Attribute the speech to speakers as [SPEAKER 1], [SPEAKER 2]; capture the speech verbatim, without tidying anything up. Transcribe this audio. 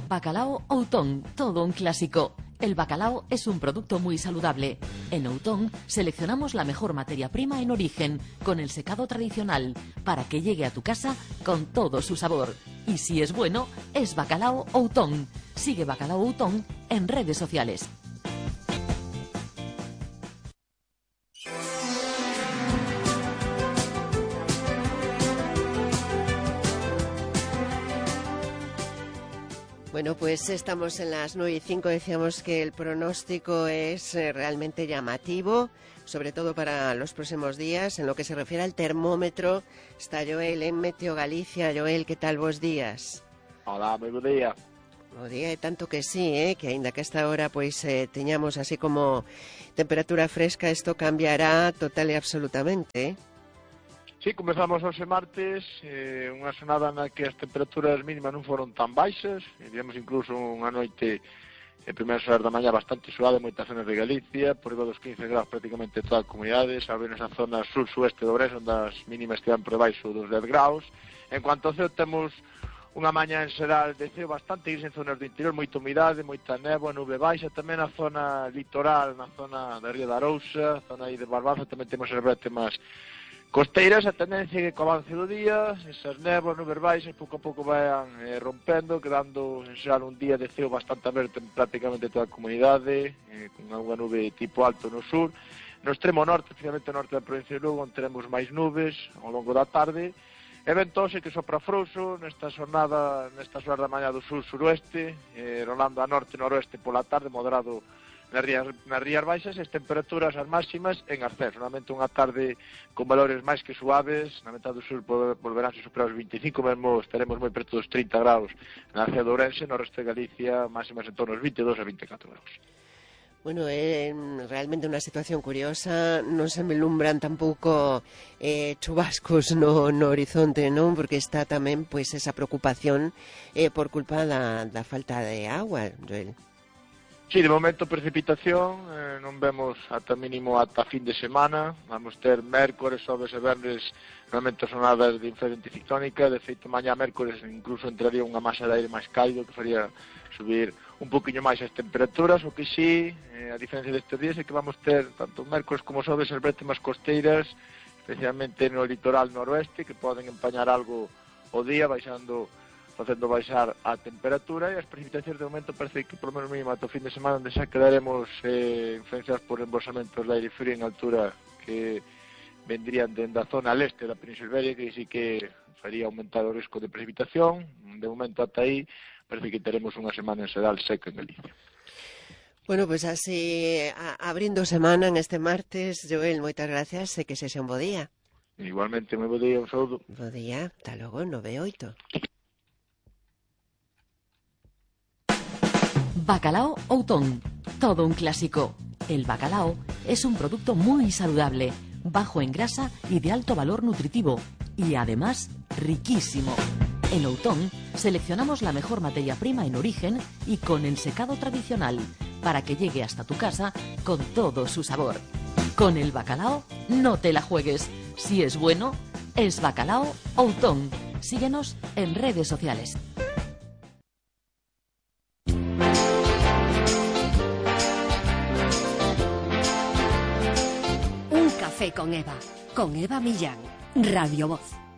[SPEAKER 1] Bacalao Outón, todo un clásico. El bacalao es un producto muy saludable. En Outón seleccionamos la mejor materia prima en origen, con el secado tradicional, para que llegue a tu casa con todo su sabor. Y si es bueno, es Bacalao Outón. Sigue Bacalao Outón en redes sociales.
[SPEAKER 2] Bueno, pues estamos en las nueve y cinco, decíamos que el pronóstico es eh, realmente llamativo, sobre todo para los próximos días. En lo que se refiere al termómetro, está Joel en Meteo Galicia. Joel, ¿qué tal vos días?
[SPEAKER 3] Hola, moi bo día.
[SPEAKER 2] Bo día, e tanto que sí, eh, que aínda que a esta hora pois eh, teñamos así como temperatura fresca, isto cambiará total e absolutamente, eh?
[SPEAKER 3] Sí, comezamos hoxe martes, eh, unha xornada na que as temperaturas mínimas non foron tan baixas, e digamos incluso unha noite en primeiras horas da mañá bastante suave en moitas zonas de Galicia, por riba dos quince graus prácticamente toda a comunidade, salvo nesa zona sur-sueste do Ourense, onde as mínimas estiveron por debaixo dos dez graus. En cuanto ao ceo, temos unha mañá en xeral de ceo bastante gris en zonas do interior, moita humidade, moita néboa, nube baixa, tamén na zona litoral, na zona da Ría da Arousa, zona aí de Barbanza, tamén temos as brétemas costeiras. A tendencia é que co avance do día, esas néboas, nubes baixas, pouco a pouco vayan eh, rompendo, quedando en xeral un día de ceo bastante aberto en prácticamente toda a comunidade, eh, con unha nube tipo alto no sur. No extremo norte, especialmente no norte da provincia de Lugo, onde teremos máis nubes ao longo da tarde, e ventose que sopra frouxo nesta xornada, nestas horas da mañá do sur-suroeste, eh, rolando a norte-noroeste pola tarde, moderado nas rías, nas rías baixas, e as temperaturas as máximas en ascenso. Normalmente unha tarde con valores máis que suaves, na metade do sur volverán a superar os vinte e cinco, mesmo estaremos moi preto dos trinta graus na ría de Ourense, no resto de Galicia máximas en torno aos vinte e dous a vinte e catro graus.
[SPEAKER 2] Bueno, é eh, realmente unha situación curiosa, non se me lumbran tampouco eh, chubascos no, no horizonte, non? Porque está tamén pois esa preocupación eh, por culpa da, da falta de agua, Joel.
[SPEAKER 3] Sí, de momento precipitación, eh, non vemos ata mínimo ata fin de semana. Vamos ter mércores, xoves e venres realmente sonadas de influencia ciclónica. De feito, mañá mércores incluso entraría unha masa de aire máis cálido que faría subir un poquinho máis as temperaturas. O que sí, eh, a diferencia destes días, é que vamos ter tanto mércores como xoves as brétemas costeiras, especialmente no litoral noroeste, que poden empañar algo o día, baixando facendo baixar a temperatura, e as precipitacións de momento parece que por lo menos mínimo ata o fin de semana, onde xa quedaremos eh, influenciados por embolsamentos de aire frío en altura que vendrían dende a zona leste da Península Ibérica, e sí que faría aumentar o risco de precipitación. De momento ata aí parece que teremos unha semana en xeral seca en Galicia.
[SPEAKER 2] Bueno, pues así, a, abrindo semana en este martes, Joel, moitas gracias, e que sexa un bo día.
[SPEAKER 3] Igualmente, moi bo día, un saúdo.
[SPEAKER 2] Bo día, ata logo, nove e oito.
[SPEAKER 1] Bacalao Outón, todo un clásico. El bacalao es un producto muy saludable, bajo en grasa y de alto valor nutritivo, y además riquísimo. En Outón seleccionamos la mejor materia prima en origen y con el secado tradicional, para que llegue hasta tu casa con todo su sabor. Con el bacalao no te la juegues. Si es bueno, es Bacalao Outón. Síguenos en redes sociales.
[SPEAKER 4] Un café con Eva, con Eva Millán, Radio Voz.